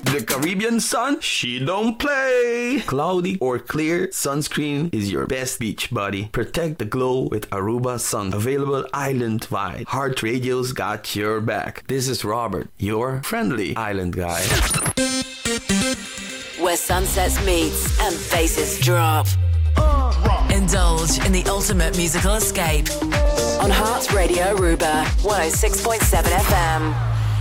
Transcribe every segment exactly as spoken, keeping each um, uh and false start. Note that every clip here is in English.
The Caribbean sun, she don't play. Cloudy or clear, sunscreen is your best beach buddy. Protect the glow with Aruba Sun. Available island-wide. Heart Radio's got your back. This is Robert, your friendly island guy. Where sunsets meet and faces drop. Indulge in the ultimate musical escape on Heart Radio Aruba, one oh six point seven F M.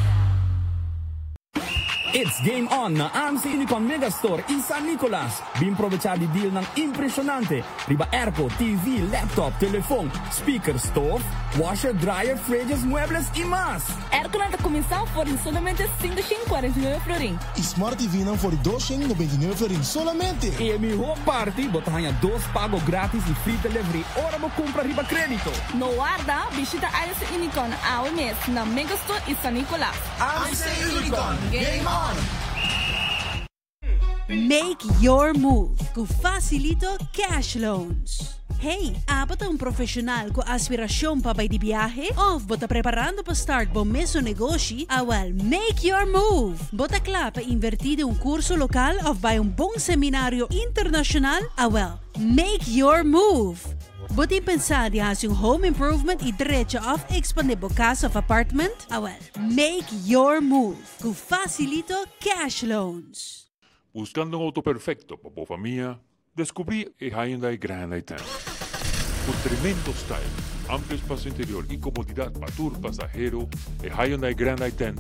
It's game on na A M C Unicon Megastore in San Nicolas. Bimprovecha di deal ng impresionante. Riba airco, T V, laptop, telephone, speaker, stove, washer, dryer, fridges, muebles y más. Airco na começar por solamente quinhentos e quarenta e nove florin. E Smart T V na por duzentos e noventa e nove florin solamente. E mi whole party, botahanha dos pago grátis e free delivery. Ora mo compra riba crédito. No guarda, visita A M C Unicon ao mês na Megastore in San Nicolas. A M C Unicon, game on! Make your move com Facilito Cash Loans. Hey, apat ang profesional ko aspirasyon pa bay di biyahe? Of bota preparando pa start bom meso negosyo? Awal, make your move! Bota kla pa invertir un curso lokal of bay un bong seminaryo internasyonal? Awal, make your move! Buti pensar di has yung home improvement i diretso of expandable casa of apartment? Awal, make your move com Facilito Cash Loans. Buscando un auto perfecto para tu familia, descubrí el Hyundai Grand i ten. Con tremendo style, amplio espacio interior y comodidad para tu pasajero, el Hyundai Grand i ten